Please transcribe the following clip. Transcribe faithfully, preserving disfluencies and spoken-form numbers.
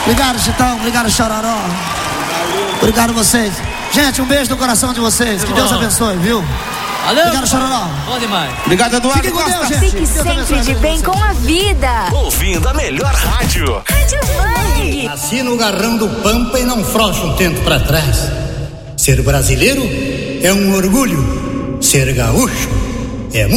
Obrigado, Chitão. Obrigado, Chororó. Obrigado a vocês. Gente, um beijo no coração de vocês. Que Deus abençoe, viu? Valeu. Obrigado, Chororó. Bom demais. Obrigado, Eduardo. Fique com Costa. Deus, gente. Fique sempre de bem com a vida. Ouvindo a melhor rádio. Rádio Bang. Nasci no garrão do Pampa e não frouxo um tempo pra trás. Ser brasileiro é um orgulho. Ser gaúcho é muito